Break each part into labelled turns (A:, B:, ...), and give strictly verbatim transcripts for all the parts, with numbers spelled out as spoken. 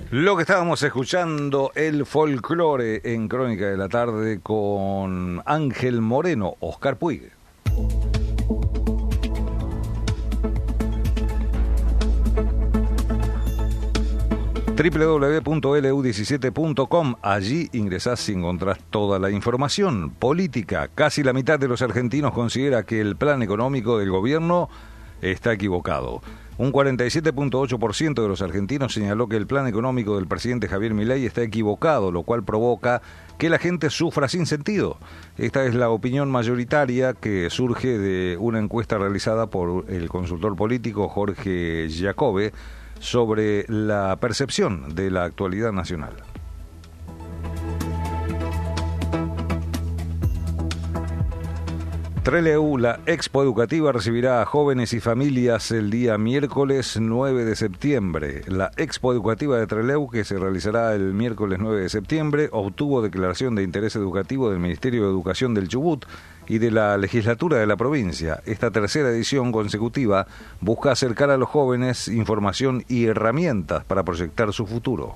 A: Lo que estábamos escuchando, el folclore en Crónica de la Tarde con Ángel Moreno, Oscar Puig. doble u doble u doble u punto ele u diecisiete punto com. Allí ingresás y encontrás toda la información política. Casi la mitad de los argentinos considera que el plan económico del gobierno está equivocado. Un cuarenta y siete punto ocho por ciento de los argentinos señaló que el plan económico del presidente Javier Milei está equivocado, lo cual provoca que la gente sufra sin sentido. Esta es la opinión mayoritaria que surge de una encuesta realizada por el consultor político Jorge Jacobe sobre la percepción de la actualidad nacional. Trelew, la Expo Educativa, recibirá a jóvenes y familias el día miércoles nueve de septiembre. La Expo Educativa de Trelew, que se realizará el miércoles nueve de septiembre, obtuvo declaración de interés educativo del Ministerio de Educación del Chubut y de la legislatura de la provincia. Esta tercera edición consecutiva busca acercar a los jóvenes información y herramientas para proyectar su futuro.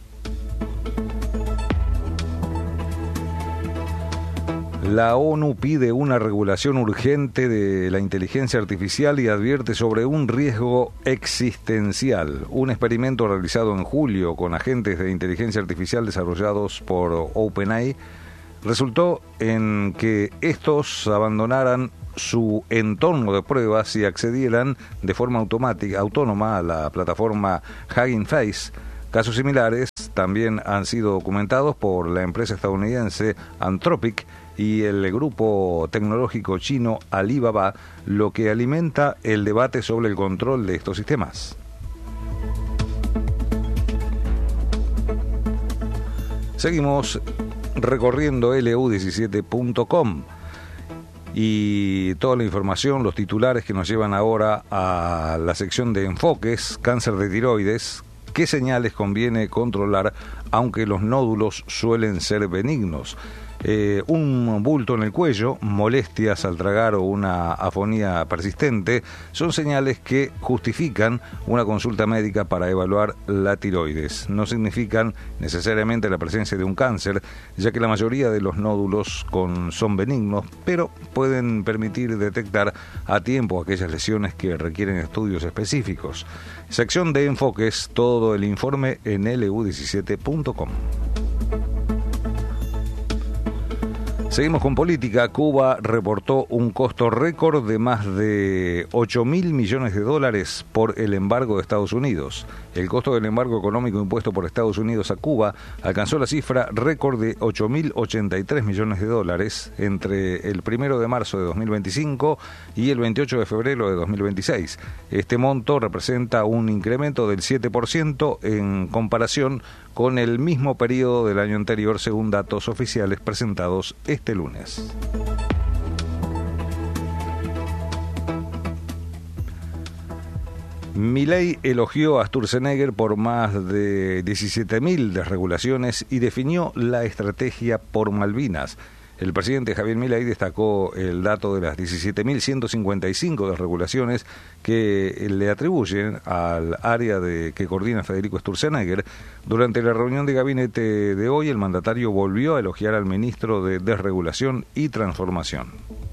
A: La ONU pide una regulación urgente de la inteligencia artificial y advierte sobre un riesgo existencial. Un experimento realizado en julio con agentes de inteligencia artificial desarrollados por OpenAI resultó en que estos abandonaran su entorno de pruebas y accedieran de forma automática, autónoma a la plataforma Hugging Face. Casos similares también han sido documentados por la empresa estadounidense Anthropic y el grupo tecnológico chino Alibaba, lo que alimenta el debate sobre el control de estos sistemas. Seguimos recorriendo ele u diecisiete punto com y toda la información, los titulares que nos llevan ahora a la sección de enfoques, cáncer de tiroides. ¿Qué señales conviene controlar aunque los nódulos suelen ser benignos? Eh, un bulto en el cuello, molestias al tragar o una afonía persistente son señales que justifican una consulta médica para evaluar la tiroides. No significan necesariamente la presencia de un cáncer, ya que la mayoría de los nódulos con, son benignos, pero pueden permitir detectar a tiempo aquellas lesiones que requieren estudios específicos. Sección de enfoques, todo el informe en ele u diecisiete punto com. Seguimos con política. Cuba reportó un costo récord de más de ocho mil millones de dólares por el embargo de Estados Unidos. El costo del embargo económico impuesto por Estados Unidos a Cuba alcanzó la cifra récord de ocho mil ochenta y tres millones de dólares entre el primero de marzo de dos mil veinticinco y el veintiocho de febrero de dos mil veintiséis. Este monto representa un incremento del siete por ciento en comparación con el mismo periodo del año anterior, según datos oficiales presentados este lunes. Milei elogió a Sturzenegger por más de diecisiete mil desregulaciones y definió la estrategia por Malvinas. El presidente Javier Milei destacó el dato de las diecisiete mil ciento cincuenta y cinco desregulaciones que le atribuyen al área de, que coordina Federico Sturzenegger. Durante la reunión de gabinete de hoy, el mandatario volvió a elogiar al ministro de Desregulación y Transformación.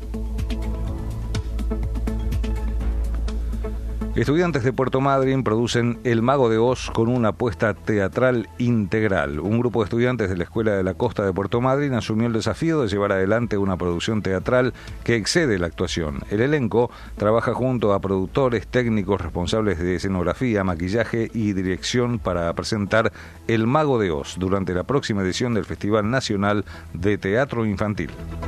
A: Estudiantes de Puerto Madryn producen El Mago de Oz con una apuesta teatral integral. Un grupo de estudiantes de la Escuela de la Costa de Puerto Madryn asumió el desafío de llevar adelante una producción teatral que excede la actuación. El elenco trabaja junto a productores, técnicos, responsables de escenografía, maquillaje y dirección para presentar El Mago de Oz durante la próxima edición del Festival Nacional de Teatro Infantil.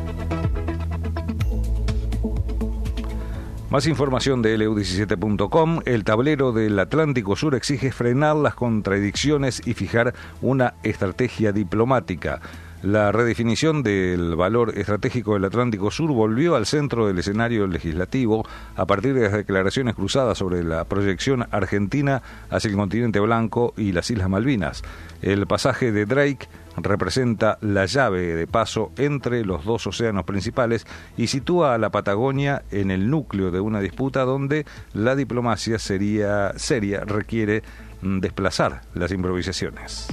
A: Más información de ele u diecisiete punto com. El tablero del Atlántico Sur exige frenar las contradicciones y fijar una estrategia diplomática. La redefinición del valor estratégico del Atlántico Sur volvió al centro del escenario legislativo a partir de las declaraciones cruzadas sobre la proyección argentina hacia el continente blanco y las Islas Malvinas. El pasaje de Drake representa la llave de paso entre los dos océanos principales y sitúa a la Patagonia en el núcleo de una disputa donde la diplomacia sería, seria requiere desplazar las improvisaciones.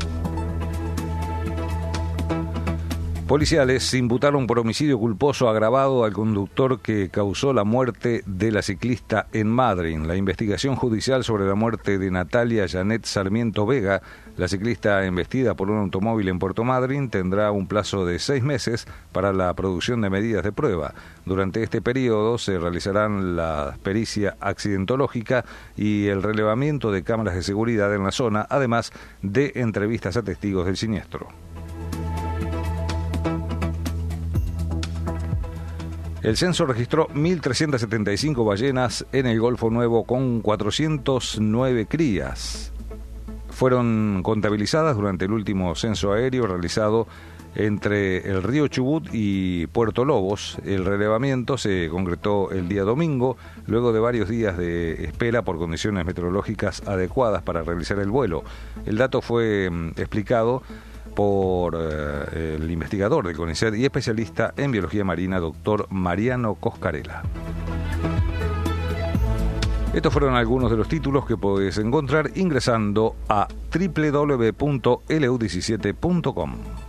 A: Policiales imputaron por homicidio culposo agravado al conductor que causó la muerte de la ciclista en Madryn. La investigación judicial sobre la muerte de Natalia Janet Sarmiento Vega, la ciclista embestida por un automóvil en Puerto Madryn, tendrá un plazo de seis meses para la producción de medidas de prueba. Durante este periodo se realizarán la pericia accidentológica y el relevamiento de cámaras de seguridad en la zona, además de entrevistas a testigos del siniestro. El censo registró mil trescientas setenta y cinco ballenas en el Golfo Nuevo con cuatrocientas nueve crías. Fueron contabilizadas durante el último censo aéreo realizado entre el río Chubut y Puerto Lobos. El relevamiento se concretó el día domingo, luego de varios días de espera por condiciones meteorológicas adecuadas para realizar el vuelo. El dato fue mm, explicado por eh, el investigador del CONICET y especialista en biología marina, doctor Mariano Coscarella. Estos fueron algunos de los títulos que podés encontrar ingresando a doble u doble u doble u punto l u diecisiete punto com.